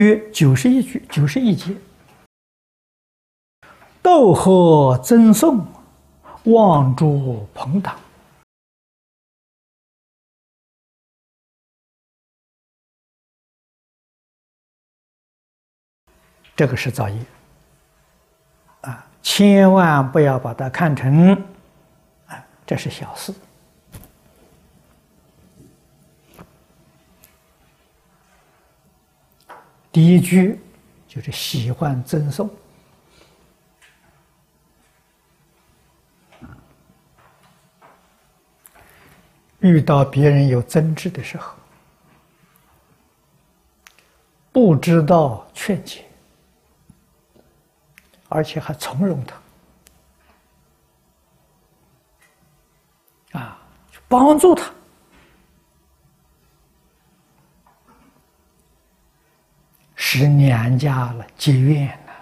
约91句91节，斗和赠送，望诸朋党。这个是造业啊，千万不要把它看成这是小事。第一句就是喜欢赠送，遇到别人有争执的时候，不知道劝解，而且还从容他，帮助他，使两家了结怨了，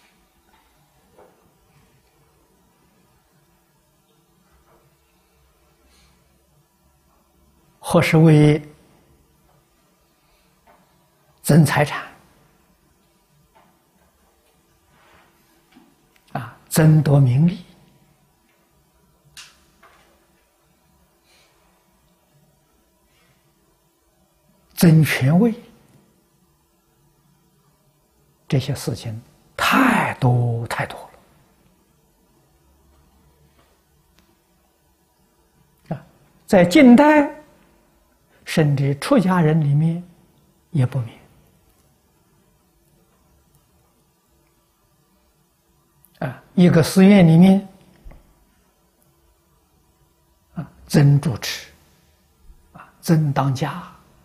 或是为争财产争夺名利，争权位，这些事情太多太多了在近代甚至出家人里面也不免一个寺院里面争主持争当家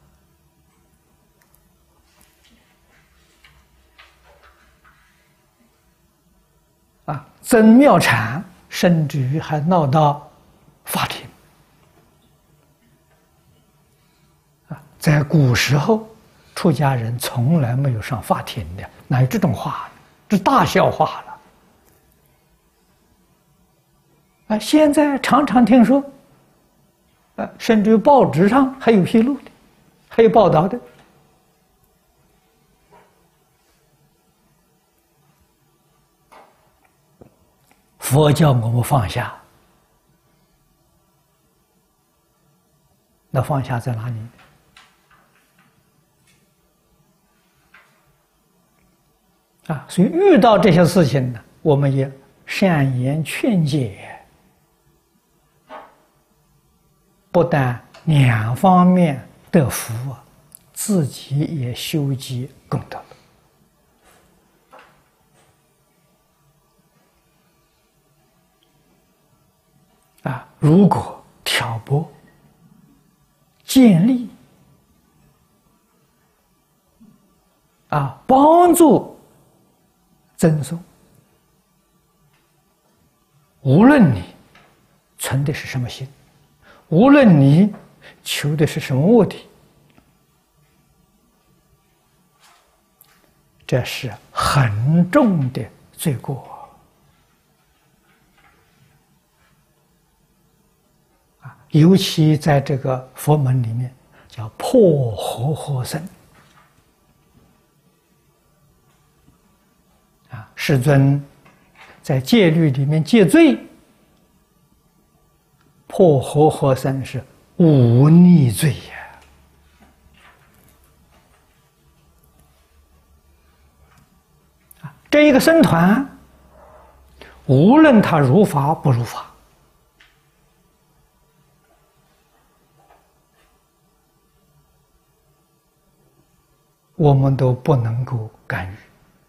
争庙产，甚至于还闹到法庭在古时候出家人从来没有上法庭的，哪有这种话？这大笑话了现在常常听说甚至于报纸上还有披露的，还有报道的佛教我们放下，那放下在哪里？所以遇到这些事情呢，我们也善言劝解，不但两方面得福自己也修积功德如果挑拨、建立帮助赠送，无论你存的是什么心，无论你求的是什么目的，这是很重的罪过尤其在这个佛门里面叫破和合僧世尊在戒律里面戒罪，破和合僧是无逆罪这一个僧团无论他如法不如法，我们都不能够干预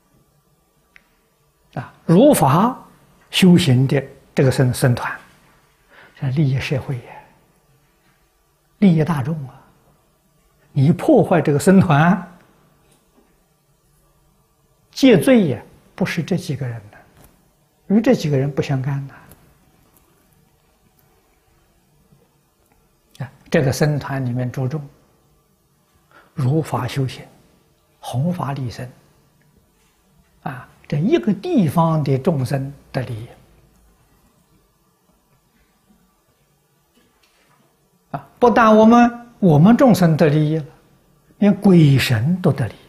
如法修行的这个僧团是利益社会利益大众你破坏这个僧团戒罪不是这几个人与这几个人不相干这个僧团里面注重如法修行，弘法利生这一个地方的众生的利益不但我们众生得利益了，连鬼神都得利益